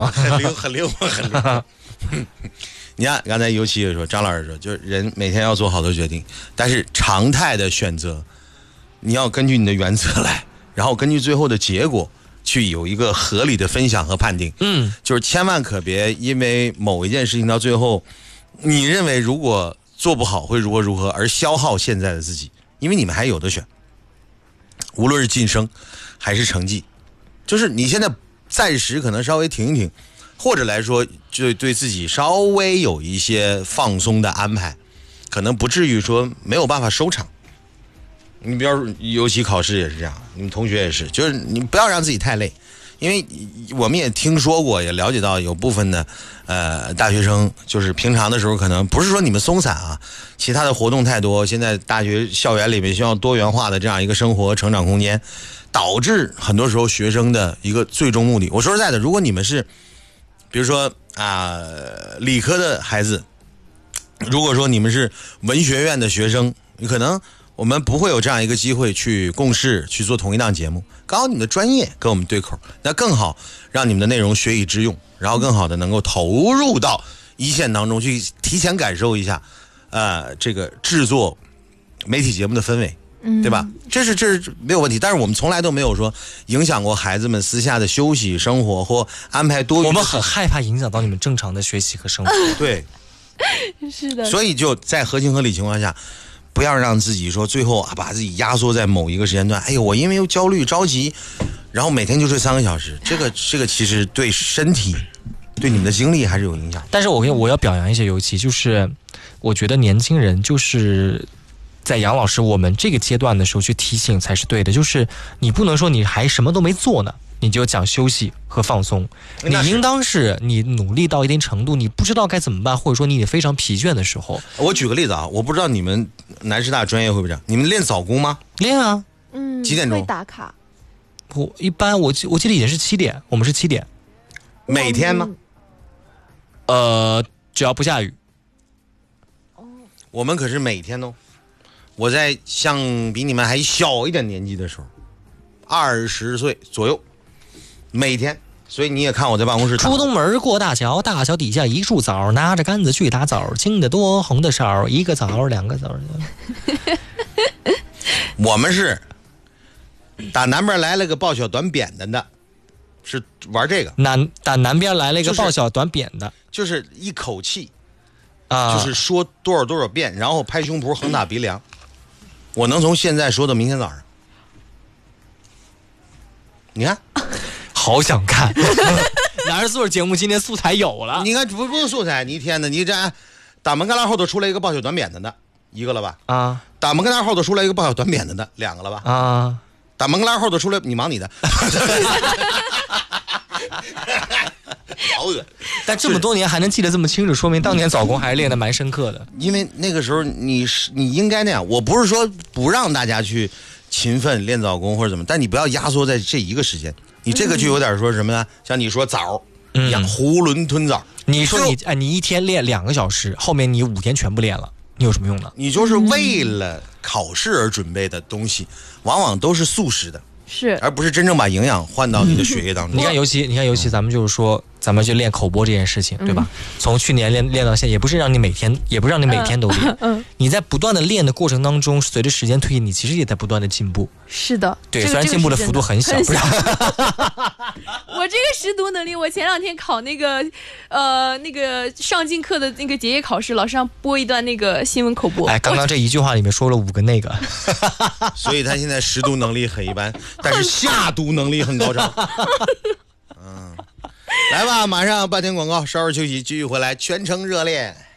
很灵活。你看刚才尤其也说，张老师说，就是人每天要做好多决定，但是常态的选择，你要根据你的原则来，然后根据最后的结果去有一个合理的分享和判定。就是千万可别因为某一件事情到最后，你认为如果做不好会如何而消耗现在的自己，因为你们还有的选，无论是晋升还是成绩，就是你现在暂时可能稍微停一停，或者来说就对自己稍微有一些放松的安排，可能不至于说没有办法收场。你比如尤其考试也是这样，你们同学也是，就是你不要让自己太累，因为我们也听说过，也了解到有部分的大学生，就是平常的时候可能不是说你们松散啊，其他的活动太多，现在大学校园里面需要多元化的这样一个生活成长空间，导致很多时候学生的一个最终目的。我说实在的，如果你们是比如说理科的孩子，如果说你们是文学院的学生，可能我们不会有这样一个机会去共事去做同一档节目，刚好你们的专业跟我们对口，那更好让你们的内容学以致用，然后更好的能够投入到一线当中去，提前感受一下这个制作媒体节目的氛围，对吧？这是没有问题，但是我们从来都没有说影响过孩子们私下的休息生活或安排多余的。 我们很害怕影响到你们正常的学习和生活。 对， 是的。 所以就在合情合理情况下，不要让自己说最后把自己压缩在某一个时间段。哎呦，我因为又焦虑着急，然后每天就睡3个小时，这个其实对身体、对你们的精力还是有影响。 但是我要表扬一些尤其，就是我觉得年轻人就是在杨老师我们这个阶段的时候去提醒才是对的，就是你不能说你还什么都没做呢，你就讲休息和放松，你应当是你努力到一定程度，你不知道该怎么办，或者说你也非常疲倦的时候。 我举个例子啊，我不知道你们南师大专业会不会这样，你们练早功吗？ 练啊。 几点钟？ 会打卡。 我一般我记得以前是7点，我们是7点。 每天吗？ 只要不下雨。 我们可是每天哦。我在像比你们还小一点年纪的时候，20岁左右，每天。所以你也看我在办公室。 出东门过大桥，大桥底下一树枣，拿着杆子去打枣，青的多，红的少，一个枣2个枣。 我们是打南边来了个抱小短扁担的，是玩这个。 打南边来了一个抱小短扁的， 就是一口气就是说多少遍，然后拍胸脯横打鼻梁。我能从现在说到明天早上，你看。 好想看男人宿舍节目今天素材有了， 你看不用素材，你一天的你这打门旮旯后头出来一个抱小短扁担的1个了吧？打门旮旯后头出来一个抱小短扁担的2个了吧？打门旮旯后头出来，你忙你的。好恶， 但这么多年还能记得这么清楚，说明当年早功还是练得蛮深刻的。 因为那个时候你应该那样，我不是说不让大家去勤奋练早功或者怎么，但你不要压缩在这一个时间。你这个就有点说什么呢？像你说枣一样，囫囵吞枣。 你说你一天练2个小时，后面你5天全部练了，你有什么用呢？ 你就是为了考试而准备的东西，往往都是速食的， 是， 而不是真正把营养换到你的血液当中。 你看尤其咱们就是说，咱们就练口播这件事情，对吧？从去年练到现在，也不是让你每天都练。你在不断的练的过程当中，随着时间推移，你其实也在不断的进步。 是的， 对，虽然进步的幅度很小。 我这个识读能力，我前2天考那个上进课的那个结业考试，老师让播一段那个新闻口播。 刚刚这一句话里面说了5个那个， 所以他现在识读能力很一般，但是下读能力很高超。来吧，马上半天广告，稍事休息，继续回来，全程热恋。